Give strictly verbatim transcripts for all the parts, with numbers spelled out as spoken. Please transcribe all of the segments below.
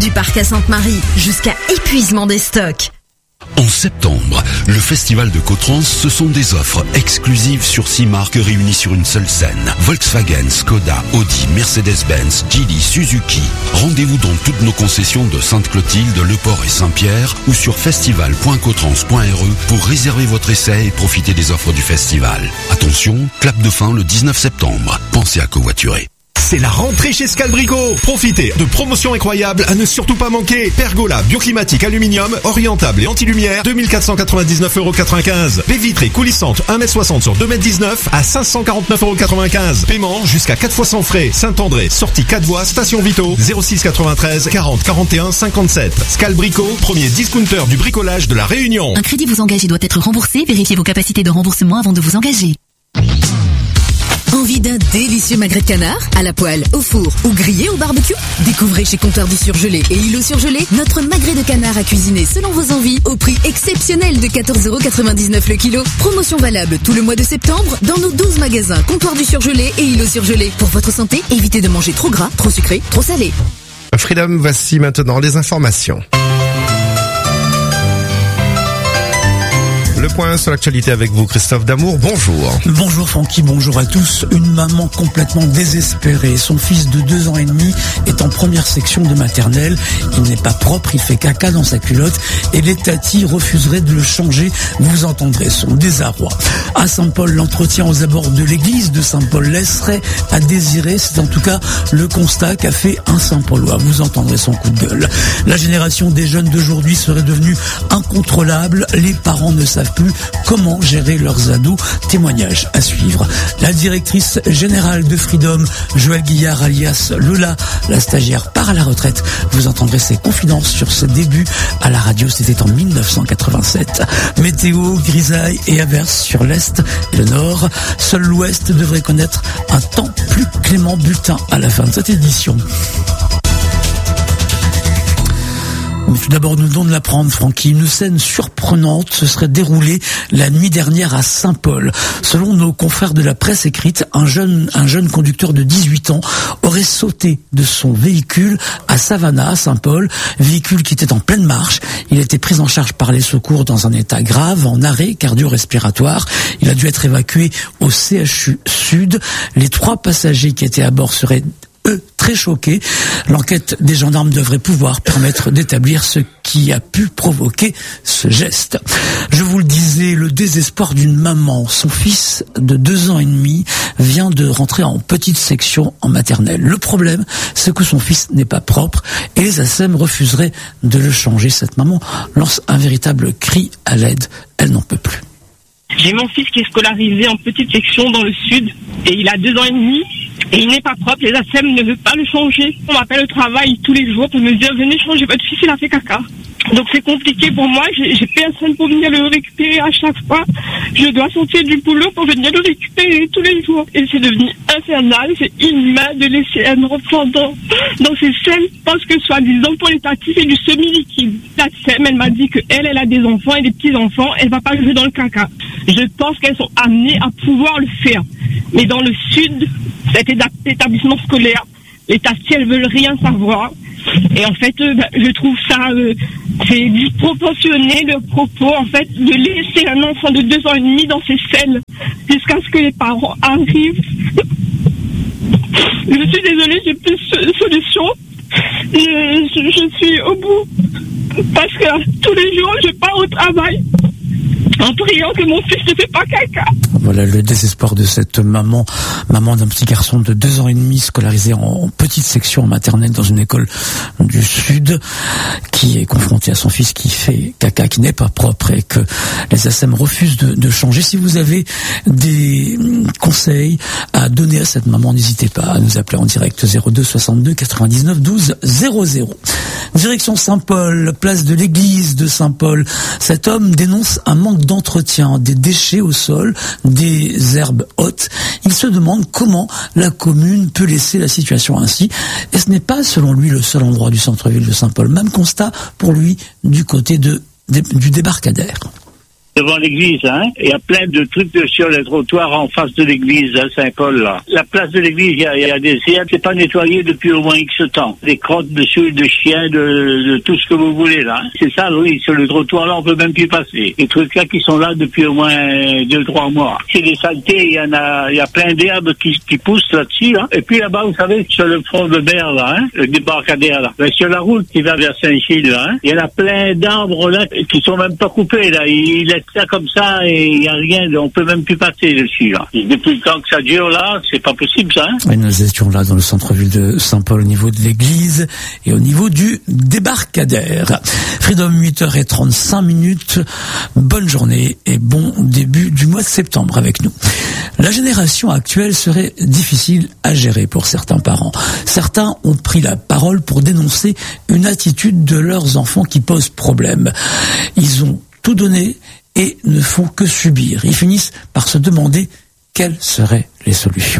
du parc à Sainte-Marie, jusqu'à épuisement des stocks. En septembre, le Festival de Cotrans, ce sont des offres exclusives sur six marques réunies sur une seule scène. Volkswagen, Skoda, Audi, Mercedes-Benz, Geely, Suzuki. Rendez-vous dans toutes nos concessions de Sainte-Clotilde, Le Port et Saint-Pierre ou sur festival point cotrans point r e pour réserver votre essai et profiter des offres du festival. Attention, clap de fin le dix-neuf septembre. Pensez à covoiturer. C'est la rentrée chez Scalbrico. Profitez de promotions incroyables à ne surtout pas manquer. Pergola, bioclimatique, aluminium, orientable et anti-lumière, deux mille quatre cent quatre-vingt-dix-neuf euros quatre-vingt-quinze. Baie vitrée coulissante, un mètre soixante sur deux mètres dix-neuf à cinq cent quarante-neuf euros quatre-vingt-quinze. Paiement jusqu'à quatre fois sans frais. Saint-André, sortie quatre voies, station Vito, zéro six quatre-vingt-treize quarante quarante et un cinquante-sept. Scalbrico, premier discounter du bricolage de la Réunion. Un crédit vous engage et doit être remboursé. Vérifiez vos capacités de remboursement avant de vous engager. Envie d'un délicieux magret de canard à la poêle, au four ou grillé au barbecue? Découvrez chez Comptoir du Surgelé et Îlot Surgelé notre magret de canard à cuisiner selon vos envies au prix exceptionnel de quatorze euros quatre-vingt-dix-neuf le kilo. Promotion valable tout le mois de septembre dans nos douze magasins Comptoir du Surgelé et Îlot Surgelé. Pour votre santé, évitez de manger trop gras, trop sucré, trop salé. Freedom, voici maintenant les informations. Le point sur l'actualité avec vous, Christophe Damour, bonjour. Bonjour Francky, bonjour à tous. Une maman complètement désespérée. Son fils de deux ans et demi est en première section de maternelle. Il n'est pas propre, il fait caca dans sa culotte et les tatis refuseraient de le changer. Vous entendrez son désarroi. À Saint-Paul, l'entretien aux abords de l'église de Saint-Paul laisserait à désirer. C'est en tout cas le constat qu'a fait un Saint-Paulois. Vous entendrez son coup de gueule. La génération des jeunes d'aujourd'hui serait devenue incontrôlable. Les parents ne savent plus comment gérer leurs ados. Témoignage à suivre. La directrice générale de Freedom, Joëlle Guillard alias Lola, la stagiaire, part à la retraite. Vous entendrez ses confidences sur ses débuts à la radio. C'était en mille neuf cent quatre-vingt-sept. Météo, grisaille et averses sur l'est et le nord. Seul l'ouest devrait connaître un temps plus clément. Bulletin à la fin de cette édition. Tout d'abord, nous venons de l'apprendre, Francky. Une scène surprenante se serait déroulée la nuit dernière à Saint-Paul. Selon nos confrères de la presse écrite, un jeune, un jeune conducteur de dix-huit ans aurait sauté de son véhicule à Savannah, à Saint-Paul, véhicule qui était en pleine marche. Il a été pris en charge par les secours dans un état grave, en arrêt cardio-respiratoire. Il a dû être évacué au C H U Sud. Les trois passagers qui étaient à bord seraient eux, très choqués. L'enquête des gendarmes devrait pouvoir permettre d'établir ce qui a pu provoquer ce geste. Je vous le disais, le désespoir d'une maman. Son fils de deux ans et demi vient de rentrer en petite section en maternelle. Le problème, c'est que son fils n'est pas propre et les A S E M refuseraient de le changer. Cette maman lance un véritable cri à l'aide. Elle n'en peut plus. J'ai mon fils qui est scolarisé en petite section dans le sud et il a deux ans et demi et il n'est pas propre. Les A S E M ne veulent pas le changer. On m'appelle au travail tous les jours pour me dire venez changer votre fils, il a fait caca. Donc c'est compliqué pour moi, j'ai, j'ai personne pour venir le récupérer à chaque fois. Je dois sortir du boulot pour venir le récupérer tous les jours. Et c'est devenu infernal, c'est inhumain de laisser un enfant dans, dans ces scènes parce que soi-disant pour les tatis c'est du semi-liquide. La S E M, elle m'a dit qu'elle, elle a des enfants et des petits-enfants, elle va pas jouer dans le caca. Je pense qu'elles sont amenées à pouvoir le faire. Mais dans le sud, cet établissement scolaire, les tatis, elles veulent rien savoir. Et en fait, euh, bah, je trouve ça, euh, c'est disproportionné le propos, en fait, de laisser un enfant de deux ans et demi dans ces scènes jusqu'à ce que les parents arrivent. Je suis désolée, j'ai plus de solution. Je, je, je suis au bout parce que tous les jours, je pars au travail en priant que mon fils ne fait pas caca. Voilà le désespoir de cette maman, maman d'un petit garçon de deux ans et demi scolarisé en petite section maternelle dans une école du Sud, qui est confronté à son fils qui fait caca, qui n'est pas propre et que les A S E M refusent de, de changer. Si vous avez des conseils à donner à cette maman, n'hésitez pas à nous appeler en direct zéro deux soixante-deux quatre-vingt-dix-neuf douze zéro zéro. Direction Saint-Paul, place de l'église de Saint-Paul. Cet homme dénonce un manque d'entretien, des déchets au sol, des herbes hautes. Il se demande comment la commune peut laisser la situation ainsi. Et ce n'est pas, selon lui, le seul endroit du centre-ville de Saint-Paul. Même constat pour lui du côté de, de, du débarcadère. devant l'église, hein. Il y a plein de trucs de, sur les trottoirs en face de l'église, hein, Saint-Paul, là. La place de l'église, il y a, il y a des herbiers, c'est pas nettoyé depuis au moins X temps. Des crottes dessus, de chiens, de, de tout ce que vous voulez, là. Hein. C'est ça, oui, sur le trottoir, là, on peut même plus passer. Les trucs là qui sont là depuis au moins deux, trois mois. C'est des saletés, il y en a, il y a plein d'herbes qui, qui poussent là-dessus, là. Et puis là-bas, vous savez, sur le front de mer, là, hein, le débarcadère, là. Ben, sur la route qui va vers Saint-Gilles, là, hein, il y en a plein d'arbres, là, qui sont même pas coupés, là. Il laisse ça comme ça et il y a rien, on peut même plus passer dessus, là. Et depuis le temps que ça dure, là, c'est pas possible, ça, hein. Et nous étions là dans le centre-ville de Saint-Paul au niveau de l'église et au niveau du débarcadère. Freedom, huit heures trente-cinq minutes. Bonne journée et bon début du mois de septembre avec nous. La génération actuelle serait difficile à gérer pour certains parents. Certains ont pris la parole pour dénoncer une attitude de leurs enfants qui pose problème. Ils ont tout donné et ne font que subir. Ils finissent par se demander quelles seraient les solutions.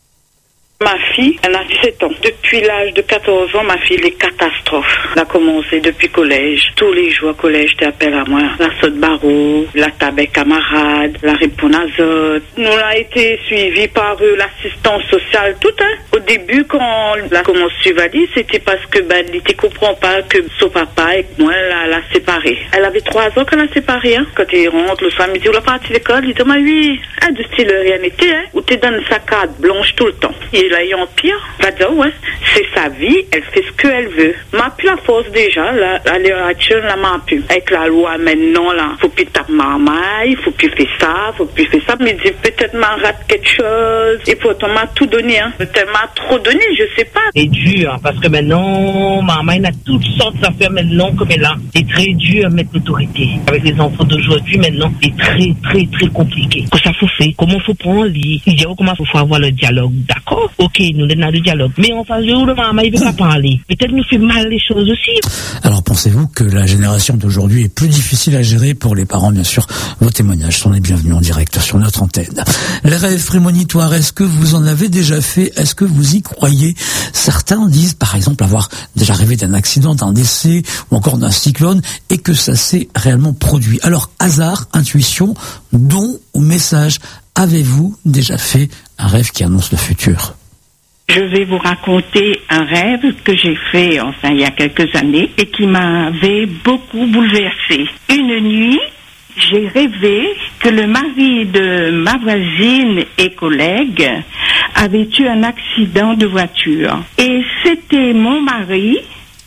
Ma fille, elle a dix-sept ans. Depuis l'âge de quatorze ans, ma fille, les catastrophes. Elle a commencé depuis collège. Tous les jours au collège, t'appelles à moi. La saute barreau, la table camarade, la réponazole. Nous a été suivis par euh, l'assistance sociale, tout, hein. Au début, quand la commence suivali, c'était parce que, ben, elle ne comprend pas que son papa et moi, elle l'a séparé. Elle avait trois ans qu'elle a séparé, hein. Quand il rentre le soir, il me dit, on l'a parti à l'école, il dit, mais oui, elle de style rien n'était, hein. Ou t'es dans une saccade blanche tout le temps. Et là, il empire, va dire, ouais, c'est sa vie, elle fait ce qu'elle veut. M'a plus la force déjà, là, à l'heure actuelle, là, m'a plus. Avec la loi maintenant, là, faut plus taper maman, il faut plus faire ça, faut plus faire ça. Mais dit, peut-être m'a rate quelque chose. Et pourtant, m'a tout donné, hein. Peut-être m'a trop donné, je sais pas. C'est dur, parce que maintenant, maman, il a toutes sortes d'affaires maintenant, comme elle a. C'est très dur à mettre l'autorité. Avec les enfants d'aujourd'hui, maintenant, c'est très, très, très compliqué. Que ça faut faire, comment faut prendre les, il dit, comment faut avoir le dialogue, d'accord? Ok, nous donnons le dialogue. Mais en face de nous, le maman, il veut pas parler. Peut-être nous fait mal les choses aussi. Alors, pensez-vous que la génération d'aujourd'hui est plus difficile à gérer pour les parents? Bien sûr, vos témoignages sont les bienvenus en direct sur notre antenne. Les rêves prémonitoires, est-ce que vous en avez déjà fait? Est-ce que vous y croyez? Certains disent, par exemple, avoir déjà rêvé d'un accident, d'un décès, ou encore d'un cyclone, et que ça s'est réellement produit. Alors, hasard, intuition, don ou message, avez-vous déjà fait un rêve qui annonce le futur? Je vais vous raconter un rêve que j'ai fait, enfin, il y a quelques années, et qui m'avait beaucoup bouleversée. Une nuit, j'ai rêvé que le mari de ma voisine et collègue avait eu un accident de voiture. Et c'était mon mari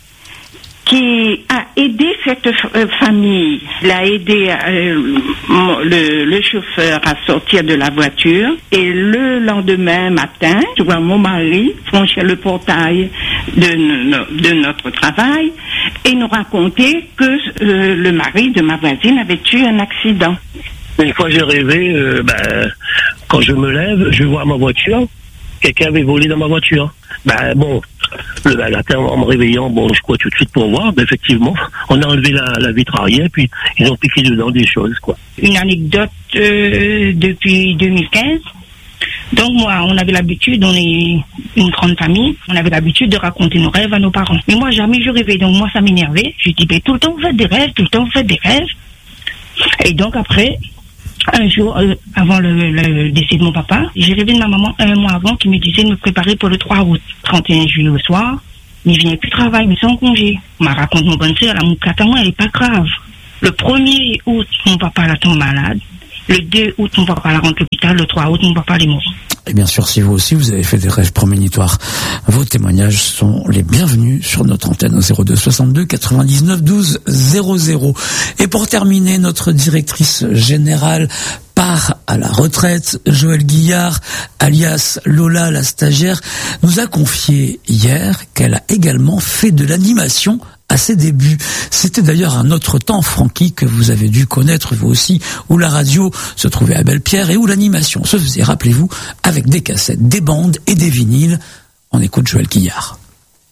qui a aidé cette euh, famille. Il a aidé euh, le, le chauffeur à sortir de la voiture. Et le lendemain matin, je vois mon mari franchir le portail de, no, de notre travail et nous raconter que euh, le mari de ma voisine avait eu un accident. Une fois j'ai rêvé, euh, ben, quand je me lève, je vois ma voiture. Quelqu'un avait volé dans ma voiture. Ben bon, le matin en me réveillant, bon, je crois tout de suite pour voir. Ben, effectivement, on a enlevé la, la vitre arrière, puis ils ont piqué dedans des choses, quoi. Une anecdote euh, depuis deux mille quinze. Donc moi, on avait l'habitude, on est une grande famille, on avait l'habitude de raconter nos rêves à nos parents. Mais moi, jamais je rêvais, donc moi, ça m'énervait. Je dis, ben tout le temps vous faites des rêves, tout le temps vous faites des rêves. Et donc après, un jour, euh, avant le, le décès de mon papa, j'ai rêvé de ma maman un mois avant qui me disait de me préparer pour le trois août. trente et un juillet au soir, il vient plus travail, mais sans congé. On m'a raconté mon bonne soeur, la moucate à moi, elle est pas grave. Le premier août, mon papa la tombe malade. Le deux août, mon papa la rentre à l'hôpital. Le trois août, mon papa est mort. Et bien sûr, si vous aussi, vous avez fait des rêves prémonitoires, vos témoignages sont les bienvenus sur notre antenne au zéro deux soixante-deux quatre-vingt-dix-neuf douze zéro zéro. Et pour terminer, notre directrice générale part à la retraite. Joëlle Guillard, alias Lola la stagiaire, nous a confié hier qu'elle a également fait de l'animation à ses débuts. C'était d'ailleurs un autre temps, Francky, que vous avez dû connaître vous aussi, où la radio se trouvait à Belle-Pierre et où l'animation se faisait, rappelez-vous, avec des cassettes, des bandes et des vinyles. On écoute Joëlle Guillard. Tout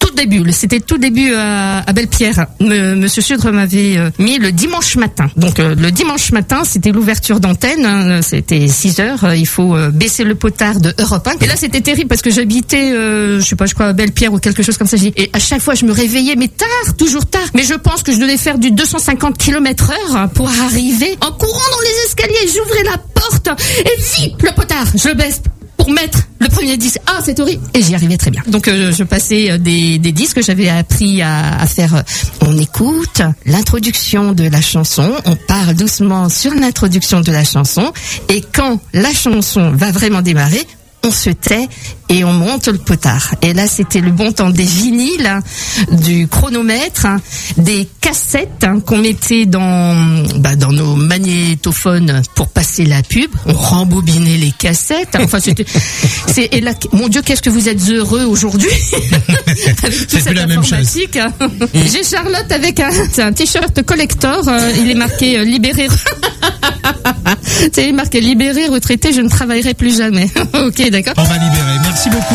tout début, c'était tout début à, à Belle-Pierre. M- Monsieur Sudre m'avait euh, mis le dimanche matin. Donc euh, le dimanche matin, c'était l'ouverture d'antenne. Hein, c'était six heures. Euh, il faut euh, baisser le potard de Europe un. Et là, c'était terrible parce que j'habitais, euh, je sais pas, je crois à Belle-Pierre ou quelque chose comme ça. Et à chaque fois, je me réveillais, mais tard, toujours tard. Mais je pense que je devais faire du deux cent cinquante kilomètres heure pour arriver en courant dans les escaliers. J'ouvrais la porte et vite le potard, je le baisse pour mettre le premier disque. Ah, c'est horrible. Et j'y arrivais très bien. Donc, euh, je passais des, des disques que j'avais appris à, à faire. On écoute l'introduction de la chanson. On parle doucement sur l'introduction de la chanson. Et quand la chanson va vraiment démarrer, on se tait et on monte le potard. Et là, c'était le bon temps des vinyles, hein, du chronomètre, hein, des cassettes hein, qu'on mettait dans bah, dans nos magnétophones pour passer la pub. On rembobinait les cassettes. Hein. Enfin, c'était. C'est, et là, mon Dieu, qu'est-ce que vous êtes heureux aujourd'hui avec toute cette informatique. Hein. J'ai Charlotte avec un, un t-shirt collector. Euh, il est marqué euh, libéré. C'est marqué libéré, retraité. Je ne travaillerai plus jamais. Ok, d'accord. On va libérer. Merci beaucoup.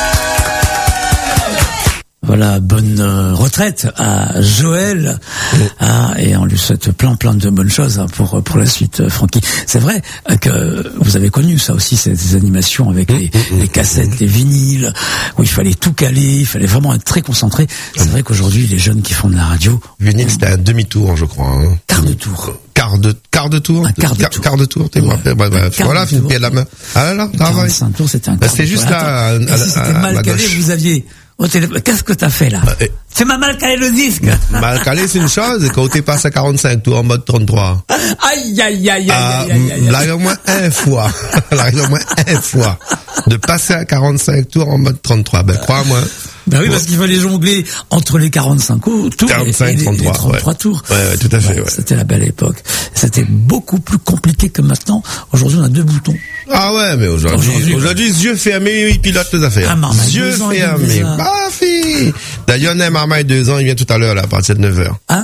Voilà, bonne euh, retraite à Joël, ah, et on lui souhaite plein plein de bonnes choses hein, pour pour la suite, euh, Francky. C'est vrai euh, que vous avez connu ça aussi, ces animations avec les, les cassettes, les vinyles, où il fallait tout caler, il fallait vraiment être très concentré. C'est vrai qu'aujourd'hui, les jeunes qui font de la radio... Vinyle, c'était un demi-tour, je crois. Hein. Quart de tour. Quart de, quart de tour? Un quart de quart, tour. Quart de tour, t'es ouais. Bah, bah, voilà, une pied à la main. Ah là là, travail. quarante-cinq tours, c'était un quart de tour. C'était juste là, à, à, si c'était à, mal à calé, gauche. vous aviez... Oh, qu'est-ce que t'as fait là? Bah, et... Tu m'as mal calé le disque. Mal calé, c'est une chose, et quand t'es passé à quarante-cinq tours en mode trente-trois. Aïe, aïe, aïe, aïe, ah, aïe, aïe, aïe. Là, au moins un fois. Là, au moins un fois. De passer à quarante-cinq tours en mode trente-trois. Ben, crois-moi. Ben oui, ouais. Parce qu'il fallait jongler entre les quarante-cinq tours quarante-cinq, et les, trente-trois, les trente-trois ouais. tours. Ouais, ouais, tout à fait, ouais, ouais. C'était la belle époque. C'était beaucoup plus compliqué que maintenant. Aujourd'hui, on a deux boutons. Ah ouais, mais aujourd'hui, aujourd'hui, aujourd'hui yeux fermés, il pilote les affaires. Ah, Marmaille, yeux fermés. Bah, fille. D'ailleurs, on a Marmaille deux ans, il vient tout à l'heure, là, à partir de neuf heures. Ah.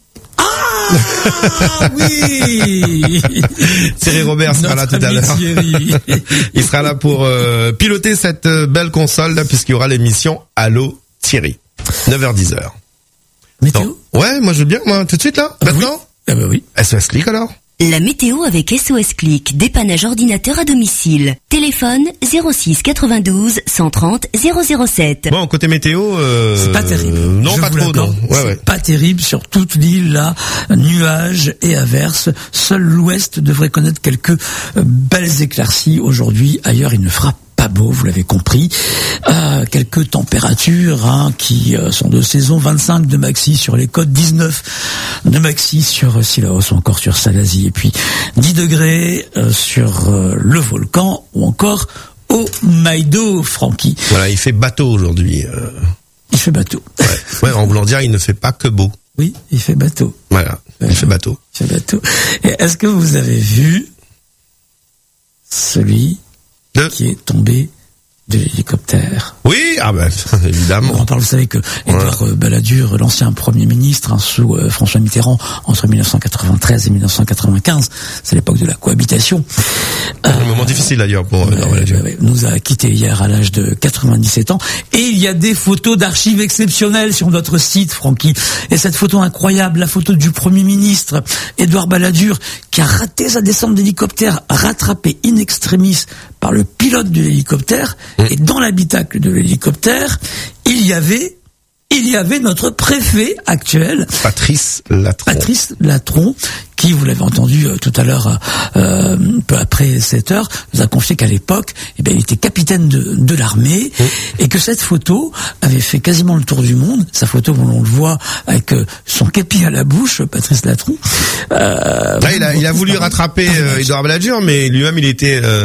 Ah oui. Thierry Robert sera là tout à l'heure. Il sera là pour euh, piloter cette euh, belle console là, puisqu'il y aura l'émission Allô Thierry. neuf heures dix. Météo. Donc, ouais, moi je veux bien, moi tout de suite là, ah maintenant. Oui. Ah bah oui. S O S Click alors. La météo avec S O S Click, dépannage ordinateur à domicile. Téléphone zéro six quatre-vingt-douze cent trente zéro zéro sept. Bon, côté météo, euh, c'est pas terrible. Non, Je pas trop, non. Ouais, c'est ouais. pas terrible sur toute l'île là, nuages et averses. Seul l'ouest devrait connaître quelques belles éclaircies aujourd'hui. Ailleurs, il ne fera pas beau, vous l'avez compris. Euh, quelques températures hein, qui euh, sont de saison, vingt-cinq de maxi sur les côtes, dix-neuf de maxi sur Sillaos ou encore sur Salazie, et puis dix degrés euh, sur euh, le volcan ou encore au Maïdo, Francky. Voilà, il fait bateau aujourd'hui. Euh... Il fait bateau. Ouais, ouais, en voulant dire, il ne fait pas que beau. Oui, il fait bateau. Voilà, il euh, fait bateau. Il fait bateau. Et est-ce que vous avez vu celui de... qui est tombé de l'hélicoptère? Oui, ah ben évidemment. On parle, vous savez que Édouard ouais. Balladur, l'ancien Premier ministre hein, sous euh, François Mitterrand entre dix-neuf cent quatre-vingt-treize et dix-neuf cent quatre-vingt-quinze, c'est l'époque de la cohabitation. Un euh, moment difficile d'ailleurs pour euh, Édouard Balladur. Euh, nous a quitté hier à l'âge de quatre-vingt-dix-sept ans, et il y a des photos d'archives exceptionnelles sur notre site, Francky. Et cette photo incroyable, la photo du Premier ministre Édouard Balladur, qui a raté sa descente d'hélicoptère, rattrapé in extremis par le pilote de l'hélicoptère. Mmh. Et dans l'habitacle de l'hélicoptère, il y avait, il y avait notre préfet actuel, Patrice Latron. Patrice Latron, qui, vous l'avez entendu euh, tout à l'heure, euh, peu après sept heures, nous a confié qu'à l'époque, eh bien, il était capitaine de, de l'armée, mmh. et que cette photo avait fait quasiment le tour du monde. Sa photo, où on le voit avec euh, son képi à la bouche, Patrice Latron. Euh, Là, il a, il a voulu rattraper euh, Édouard Balladur, mais lui-même, il était... Euh